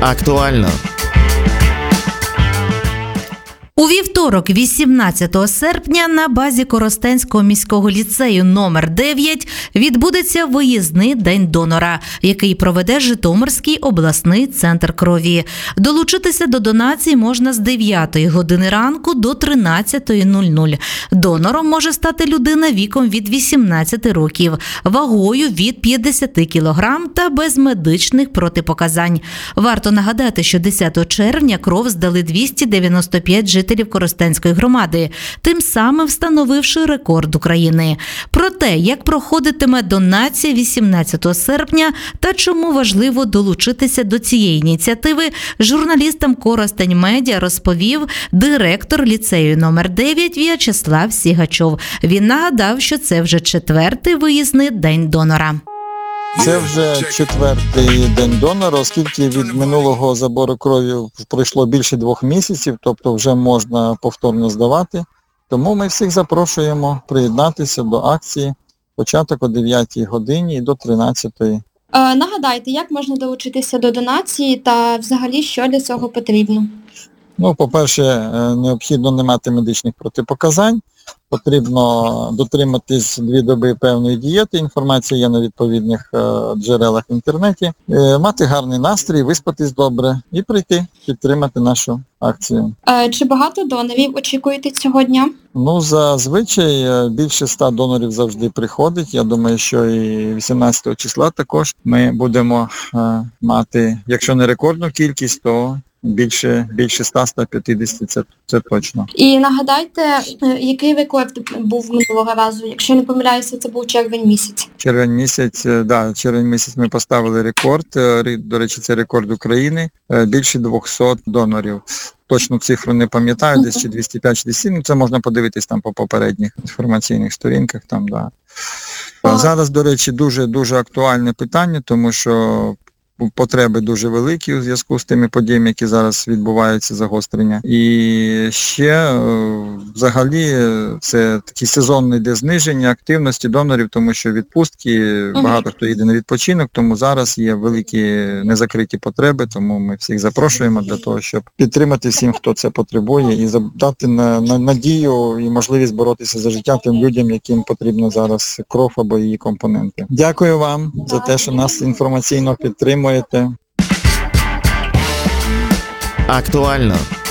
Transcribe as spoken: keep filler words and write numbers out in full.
Актуально. У вівторок, вісімнадцятого серпня, на базі Коростенського міського ліцею номер дев'ять відбудеться виїзний день донора, який проведе Житомирський обласний центр крові. Долучитися до донації можна з дев'ятої години ранку до тринадцятої нуль-нуль. Донором може стати людина віком від вісімнадцяти років, вагою від п'ятдесят кілограм та без медичних протипоказань. Варто нагадати, що десятого червня кров здали двісті дев'яносто п'ять жителів Коростенської громади, тим самим встановивши рекорд України. Про те, як проходитиме донація вісімнадцятого серпня та чому важливо долучитися до цієї ініціативи, журналістам Коростень Медіа розповів директор ліцею номер дев'ять В'ячеслав Сігачов. Він нагадав, що це вже четвертий виїзний день донора. Це вже четвертий день донора, оскільки від минулого забору крові пройшло більше двох місяців, тобто вже можна повторно здавати. Тому ми всіх запрошуємо приєднатися до акції. Початок о дев'ятій годині і до тринадцятої. Е, нагадайте, як можна долучитися до донації та взагалі що для цього потрібно? Ну, по-перше, необхідно не мати медичних протипоказань. Потрібно дотриматись дві доби певної дієти, інформація є на відповідних е, джерелах в інтернеті, е, мати гарний настрій, виспатись добре і прийти, підтримати нашу акцію. Е, чи багато донорів очікуєте цього дня? Ну, зазвичай більше ста донорів завжди приходить. Я думаю, що і вісімнадцятого числа також ми будемо е, мати, якщо не рекордну кількість, то більше, більше ста - ста п'ятдесят, це, це точно. І нагадайте, який рекорд був минулого разу? Якщо не помиляюся, це був червень місяць. Червень місяць, да, червень місяць ми поставили рекорд. До речі, це рекорд України. Більше двохсот донорів. Точну цифру не пам'ятаю, десь чи двісті п'ять - двісті сім, ну це можна подивитись там по попередніх інформаційних сторінках. Там, да. Зараз, до речі, дуже-дуже актуальне питання, тому що потреби дуже великі у зв'язку з тими подіями, які зараз відбуваються, загострення. І ще взагалі це такий сезонний де зниження активності донорів, тому що відпустки, багато хто їде на відпочинок, тому зараз є великі незакриті потреби, тому ми всіх запрошуємо для того, щоб підтримати всім, хто це потребує, і дати на, на, надію і можливість боротися за життя тим людям, яким потрібна зараз кров або її компоненти. Дякую вам за те, що нас інформаційно підтримуєте. Актуально.